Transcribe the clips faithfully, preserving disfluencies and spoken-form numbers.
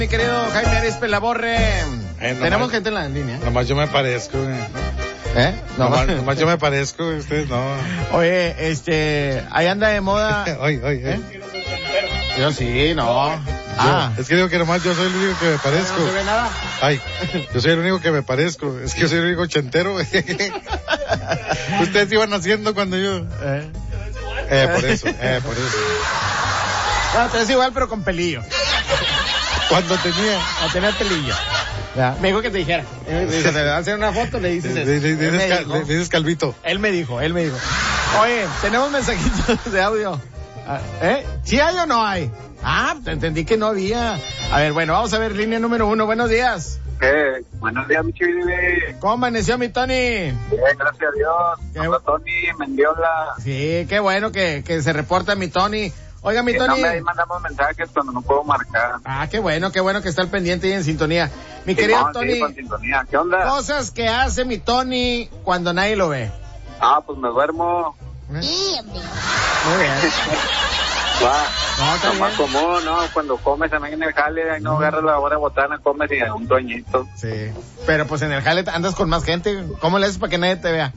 Mi querido Jaime Arispe Laborre, eh, tenemos más, gente en la línea. Nomás yo me parezco, güey. ¿Eh? Nomás, nomás yo me parezco, ustedes no. Oye, este, ahí anda de moda. Oye, oye, ¿eh? Yo sí, no. Yo, ah. Es que digo que nomás yo soy el único que me parezco. ¿No se ve nada? Ay, yo soy el único que me parezco. Es que yo soy el único ochentero. Ustedes iban haciendo cuando yo. ¿Eh? Eh, por eso, eh, por eso. No, te es igual, pero con pelillo. Cuando tenía. Cuando tenía pelillo. Ya. Me dijo que te dijera. Me dijo, te va a hacer una foto, le dices eso. Le, le, le, dices, cal, le dices Calvito. Él me dijo, él me dijo. Oye, tenemos mensajitos de audio. ¿Eh? ¿Sí hay o no hay? Ah, te entendí que no había. A ver, bueno, vamos a ver, línea número uno. Buenos días. Eh, buenos días, mi chivirile. ¿Cómo amaneció mi Tony? Bien, gracias a Dios. Hola, Tony Mendiola. Sí, qué bueno que, que se reporta mi Tony. Oiga, mi sí, Tony. No, ahí mandamos mensajes cuando no puedo marcar. Ah, qué bueno, qué bueno que está al pendiente y en sintonía. Mi sí, querido no, Tony. Sí, con sintonía. ¿Qué onda? Cosas que hace mi Tony cuando nadie lo ve. Ah, pues me duermo. ¿Eh? Muy bien. Va. No, está más común, ¿no? Cuando comes también en el jale, ahí no agarras la hora de botana, comes y un dueñito. Sí. Pero pues en el jale andas con más gente. ¿Cómo le haces para que nadie te vea?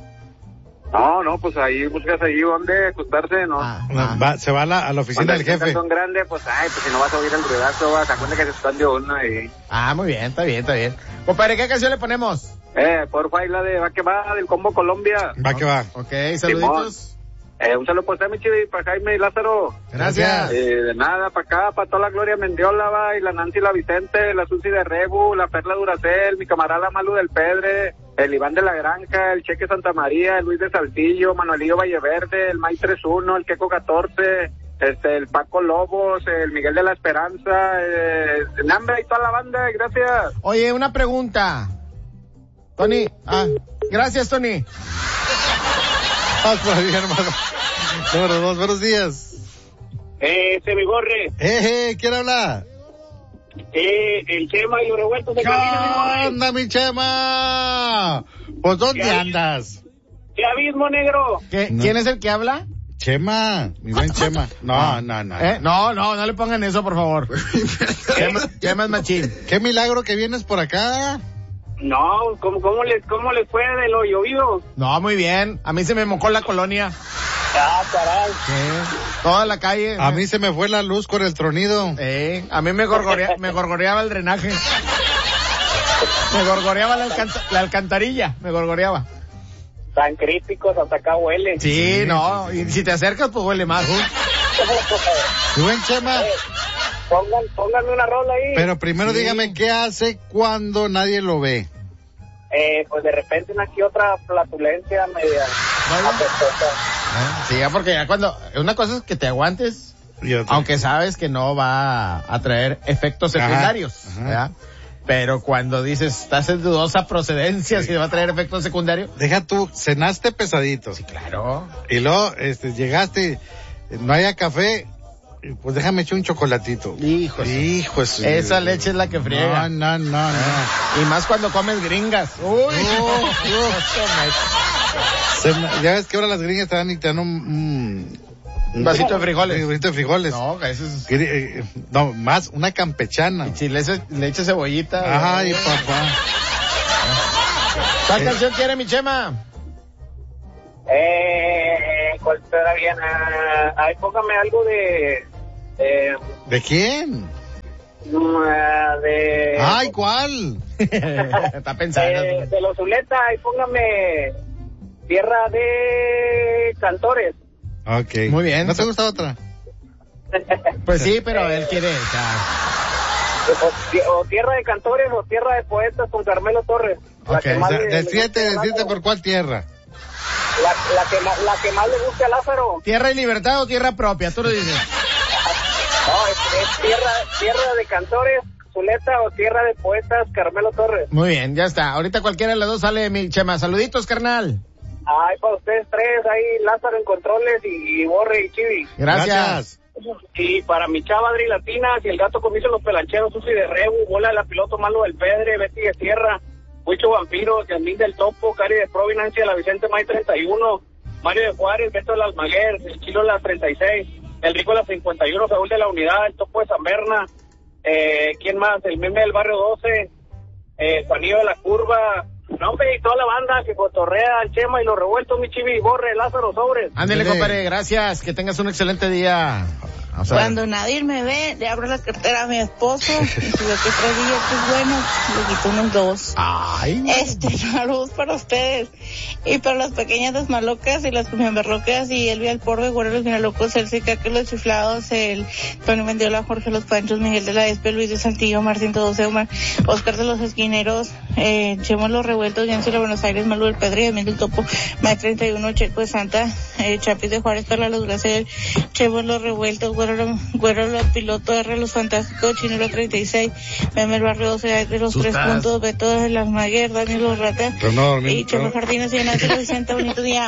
No, no, pues ahí buscas ahí donde acostarse, ¿no? Ah, ah. Va, se va a la, a la oficina del jefe. Son grandes, pues, ay, pues si no vas a oír el ruidazo, vas a cuenta que se esconde uno ahí. Ah, muy bien, está bien, está bien. Compadre, ¿qué canción le ponemos? Eh, porfa, ahí la de Va que va, del Combo Colombia. Va que va. Ok, saluditos. Eh, un saludo por usted, mi chivi, para Jaime y Lázaro. Gracias. Eh, de nada, para acá, para toda la Gloria Mendiola, va, y la Nancy la Vicente, la Susi de Rebu, la Perla Duracel, mi camarada Malu del Pedre, el Iván de la Granja, el Cheque Santa María, el Luis de Saltillo, Manuelillo Valleverde, el May treinta y uno, el Queco catorce, este, el Paco Lobos, el Miguel de la Esperanza, eh, Nambre y toda la banda, gracias. Oye, una pregunta. Tony, ah, gracias, Tony. Vamos por ahí, hermano. Número dos, buenos días. Eh, Semigorre. Eh, eh, ¿quién habla? Eh, el Chema y los revueltos de ¿Qué onda, mi Chema? Pues, ¿dónde ¿Qué andas? ¿Qué abismo, negro? ¿Qué, No. ¿Quién es el que habla? Chema, mi buen Chema. No, no, no. ¿Eh? No, no, no le pongan eso, por favor. Chema, Chema es machín. Qué milagro que vienes por acá. No, ¿cómo, cómo, les, ¿cómo les fue de lo llovido? No, muy bien. A mí se me mojó la colonia. Ah, caray. Sí. Toda la calle. A mí se me fue la luz con el tronido. Eh, a mí me, gorgorea, me gorgoreaba el drenaje. Me gorgoreaba la, alcanta, la alcantarilla. Me gorgoreaba. Tan críticos, hasta acá huele. Sí, sí, no. Y si te acercas, pues huele más. Mi buen Chema. Eh, pongan, pónganme una rola ahí. Pero primero sí. dígame, ¿qué hace cuando nadie lo ve? Eh, pues de repente una aquí otra flatulencia media apestosa. Sí, ya porque ya cuando... Una cosa es que te aguantes, aunque sabes que no va a traer efectos secundarios, ajá, ajá. ¿verdad? Pero cuando dices, estás en dudosa procedencia, sí. si va a traer efectos secundarios. Deja tú, cenaste pesadito. Sí, claro. Y luego, este, llegaste, no haya café, pues déjame echar un chocolatito. Hijo. Hijo. Esa sí. leche es la que friega. No, no, no, no. Y más cuando comes gringas. Uy. Uh, uh. Se, ya ves que ahora las gringas te dan y te dan un... un Un vasito de frijoles. Un vasito de frijoles. No, eso es... No, más, una campechana. Y si le eches, le eches cebollita. Ay, papá. ¿Cuál eh. canción quiere, mi Chema? Eh, ¿cuál será bien? Uh, ay, póngame algo de... Eh, ¿De quién? Uh, de... Ay, ¿cuál? Está pensando. De, de los Zuleta, ahí póngame... Tierra de Cantores. Ok. Muy bien. ¿No te gusta otra? Pues sí, pero él quiere, o sea... o, o Tierra de Cantores o Tierra de Poetas con Carmelo Torres. Ok, o sea, decídete, decíte por cuál tierra. La, la, que, la que más le guste a Lázaro. ¿Tierra y libertad o tierra propia? Tú lo dices. No, es, es tierra, tierra de Cantores, Zuleta o Tierra de Poetas, Carmelo Torres. Muy bien, ya está. Ahorita cualquiera de las dos sale, mi Chema. Saluditos, carnal. Ay, para ustedes tres, ahí Lázaro en controles y, y Borre y Chivi. Gracias. Gracias. Y para mi chava Adri Latinas y el gato comiso los pelancheros, Susi de Rebu, Bola de la Piloto, Malo del Pedre, Betty de Sierra, Huicho Vampiro, Yasmín del Topo, Cari de Providencia, la Vicente May treinta y uno, Mario de Juárez, Beto de la Almaguer, el Chilo de la treinta y seis, el Rico de la cincuenta y uno, Saúl de la Unidad, el Topo de San Berna, eh, ¿quién más? El meme del barrio doce, eh, Juanillo de la Curva, no, hombre, y toda la banda que cotorrea al Chema y los revueltos, mi Chivi, Borre, Lázaro, Sobres. Ándele, compadre, gracias, que tengas un excelente día. O sea, cuando nadie me ve, le abro la cartera a mi esposo y si ve que trae billetes buenos, le quito unos dos. Ay. Este, saludos para ustedes y para las pequeñas desmalocas y las cumbiamberrocas y Elvia el Porbe, Güero los Vinalocos, el Cicaque, los Chiflados, el Tony Mendiola, Jorge los Panchos, Miguel de la Espe, Luis de Santillo, Martín doce, Omar, Oscar de los Esquineros, eh, Chemo los Revueltos, Yancy de Buenos Aires, Malú del Pedre, Emil del Topo, Mae treinta y uno, Checo de Santa, eh, Chapis de Juárez, Perla los Gracel, Chemo los Revueltos, Güero, Güero los Piloto, R los Fantásticos, Chinero treinta y seis, Meme el Barrio doce, de los tres puntos, Beto de las Maguer, Daniel los Ratas, no, y Chemo Jardines y Nancy Vicente, bonito día.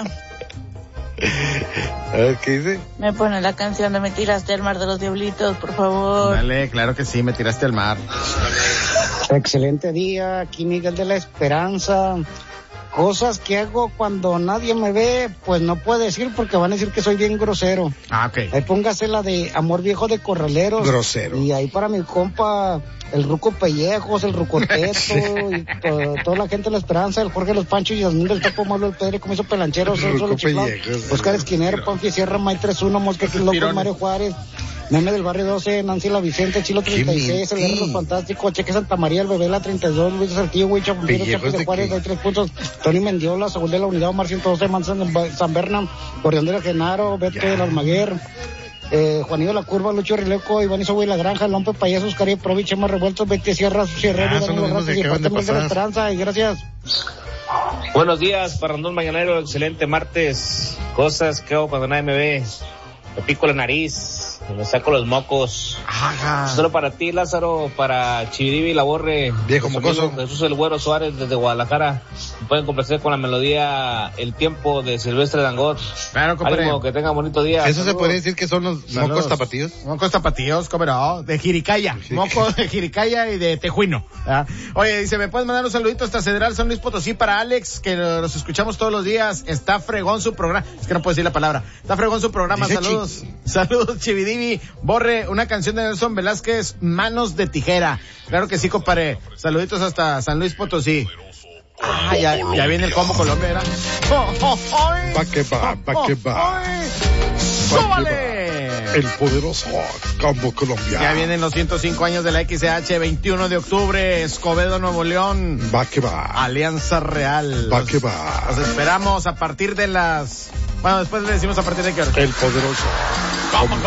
A ver, ¿qué dice? Me pone la canción de Me tiraste al mar de los diablitos, por favor. Dale, claro que sí, Me tiraste al mar. Excelente día, aquí Miguel de la Esperanza. Cosas que hago cuando nadie me ve, pues no puedo decir porque van a decir que soy bien grosero. Ah, ok. Ahí póngase la de Amor Viejo de Corraleros. Grosero. Y ahí para mi compa, el Ruco Pellejos, el Rucoteto, y to, toda la gente de la Esperanza, el Jorge Los Panchos y Yasmín del Topo, Malo del Pedre, Comiso Pelanchero, Celso Los Chiflados, Oscar Esquinero, Panfi Sierra, May treinta y uno, Mosquetes López, Mario Juárez, Meme del Barrio doce, Nancy la Vicente, Chilo treinta y seis, El Guerrero Los Fantásticos, Cheque Santa María, El Bebé la treinta y dos, Luis de Saltillo, Huicha, Puntero, Chapis de Juárez, hay tres puntos, Tony Mendiola, Saúl de la Unidad, Omar ciento doce, Manzan San Bernam, Gordión de la Genaro, Beto de la Almaguer, eh, Juanillo de la Curva, Lucho Rileco, Iván Isobo y la Granja, Lompe Payasos, Cari Provi, Chema Revueltos, Betty Sierra, Sierrero, Daniel Los Ratos y Parte de la Esperanza, y gracias. Buenos días, Parrandón Mañanero, excelente martes. Cosas que hago cuando nadie me ve. Me pico la nariz, me saco los mocos. Ajá. Solo para ti, Lázaro, para Chividivi y la Borre. Viejo mocoso. Jesús el Güero Suárez desde Guadalajara. Pueden complacer con la melodía El Tiempo de Silvestre Dangot. Claro, compadre. Ánimo, que tenga bonito día. Eso se puede decir que son los Saludos. Mocos tapatíos. Mocos tapatíos, cómo no, de Jiricaya. Sí. Mocos de Jiricaya y de Tejuino. ¿Ah? Oye, dice, ¿me puedes mandar un saludito hasta Cedral San Luis Potosí para Alex, que los escuchamos todos los días? Está fregón su programa. Es que no puedo decir la palabra. Está fregón su programa. Dice Saludos. Chi- Saludos, Chividivi. Borre, una canción de Nelson Velázquez, Manos de Tijera. Claro que sí, compadre. Saluditos hasta San Luis Potosí. Ah, ya, ya viene el combo Colombia, ¿verdad? Oh, oh, oh, pa' que va, pa' que va. ¡Súbale! El poderoso combo Colombia. Ya vienen los ciento cinco años de la X C H, veintiuno de octubre, Escobedo, Nuevo León. Va que va. Alianza Real. Va que va. Los esperamos a partir de las... Bueno, después le decimos a partir de qué hora. El poderoso.